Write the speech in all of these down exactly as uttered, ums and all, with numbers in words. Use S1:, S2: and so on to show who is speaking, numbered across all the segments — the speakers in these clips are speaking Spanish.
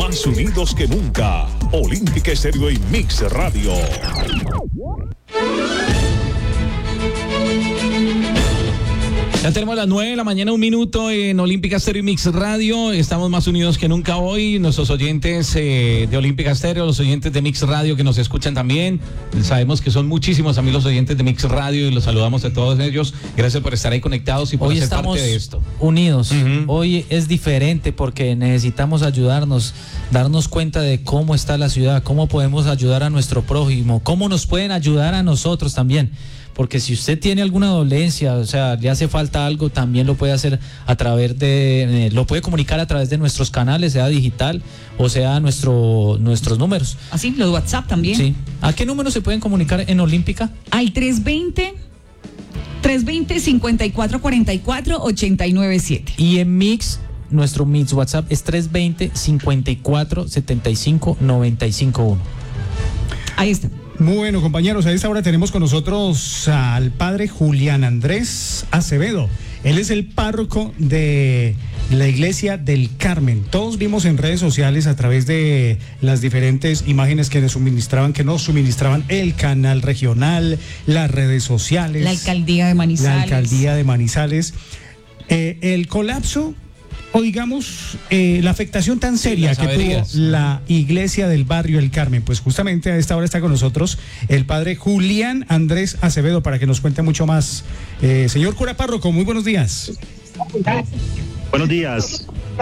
S1: Más unidos que nunca. Olímpica Estéreo y Mix Radio.
S2: Ya tenemos las nueve de la mañana, un minuto en Olímpica Stereo y Mix Radio. Estamos más unidos que nunca hoy. Nuestros oyentes eh, de Olímpica Stereo, los oyentes de Mix Radio que nos escuchan también. Sabemos que son muchísimos amigos oyentes de Mix Radio y los saludamos a todos ellos. Gracias por estar ahí conectados y por
S3: hoy
S2: ser parte de esto.
S3: Unidos.
S2: Uh-huh.
S3: Hoy es diferente porque necesitamos ayudarnos, darnos cuenta de cómo está la ciudad, cómo podemos ayudar a nuestro prójimo, cómo nos pueden ayudar a nosotros también. Porque si usted tiene alguna dolencia, o sea, le hace falta algo, también lo puede hacer a través de, eh, lo puede comunicar a través de nuestros canales, sea digital o sea nuestro, nuestros números.
S4: Así, los WhatsApp también.
S3: Sí. ¿A qué número se pueden comunicar en Olímpica?
S4: Al tres veinte, tres veinte, cincuenta y cuatro cuarenta y cuatro, ochenta y nueve siete.
S3: Y en Mix, nuestro Mix WhatsApp es tres veinte, cincuenta y cuatro, setenta y cinco, noventa y cinco uno.
S4: Ahí está.
S5: Muy bueno, compañeros, a esta hora tenemos con nosotros al padre Julián Andrés Acevedo. Él es el párroco de la Iglesia del Carmen. Todos vimos en redes sociales a través de las diferentes imágenes que nos suministraban, que nos suministraban el canal regional, las redes sociales.
S4: La alcaldía de Manizales.
S5: La alcaldía de Manizales. Eh, el colapso, o digamos, eh, la afectación tan seria
S2: sí,
S5: que tuvo la iglesia del barrio El Carmen. Pues justamente a esta hora está con nosotros el padre Julián Andrés Acevedo para que nos cuente mucho más. Eh, señor cura párroco, muy buenos días.
S6: Buenos días.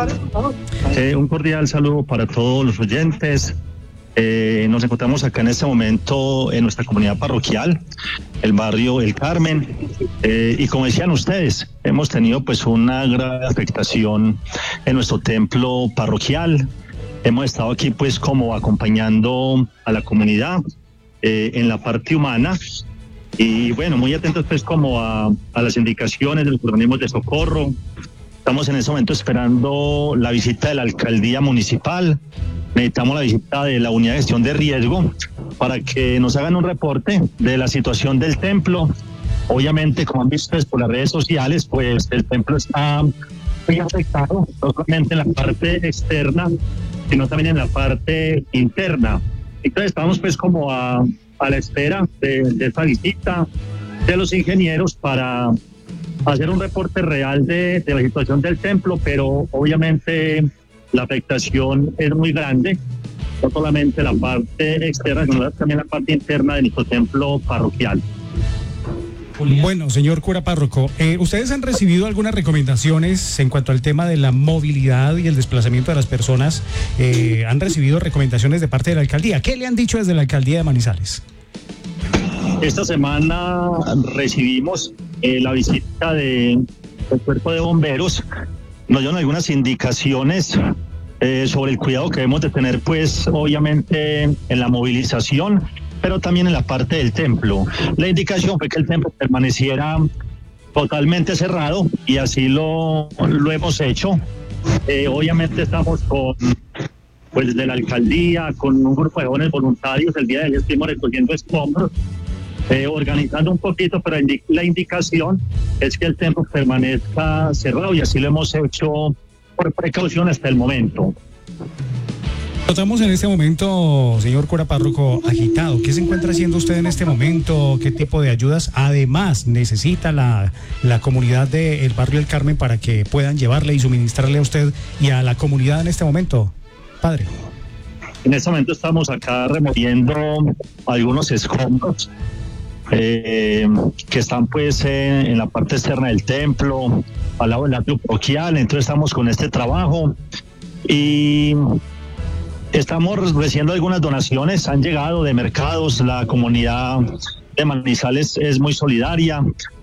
S6: Eh, un cordial saludo para todos los oyentes. Eh, nos encontramos acá en este momento en nuestra comunidad parroquial, el barrio El Carmen, eh, y como decían ustedes, hemos tenido pues una gran afectación en nuestro templo parroquial. Hemos estado aquí pues como acompañando a la comunidad eh, en la parte humana y bueno, muy atentos pues como a, a las indicaciones de los organismos de socorro. Estamos en este momento esperando la visita de la alcaldía municipal. Necesitamos la visita de la unidad de gestión de riesgo para que nos hagan un reporte de la situación del templo. Obviamente, como han visto por las redes sociales, pues el templo está muy afectado, no solamente en la parte externa, sino también en la parte interna. Entonces estamos pues como a, a la espera de, de esta visita de los ingenieros para hacer un reporte real de, de la situación del templo, pero obviamente la afectación es muy grande, no solamente la parte externa, sino también la parte interna de nuestro templo parroquial.
S5: Bueno, señor cura párroco, eh, ¿ustedes han recibido algunas recomendaciones en cuanto al tema de la movilidad y el desplazamiento de las personas? Eh, ¿Han recibido recomendaciones de parte de la alcaldía? ¿Qué le han dicho desde la alcaldía de Manizales?
S6: Esta semana recibimos eh, la visita de, del cuerpo de bomberos. Nos dieron algunas indicaciones eh, sobre el cuidado que debemos de tener, pues, obviamente, en la movilización, pero también en la parte del templo. La indicación fue que el templo permaneciera totalmente cerrado y así lo, lo hemos hecho. Eh, obviamente estamos con, pues, desde la alcaldía, con un grupo de jóvenes voluntarios. El día de ayer estuvimos recogiendo escombros, Eh, organizando un poquito, pero indi- la indicación es que el templo permanezca cerrado y así lo hemos hecho por precaución hasta el momento.
S5: Notamos en este momento, señor cura párroco, agitado. ¿Qué se encuentra haciendo usted en este momento? ¿Qué tipo de ayudas además necesita la, la comunidad del barrio El Carmen para que puedan llevarle y suministrarle a usted y a la comunidad en este momento, padre?
S6: En este momento estamos acá removiendo algunos escombros Eh, que están pues eh, en la parte externa del templo, al lado del atrio parroquial. Entonces estamos con este trabajo y estamos recibiendo algunas donaciones, han llegado de mercados. La comunidad de Manizales es muy solidaria,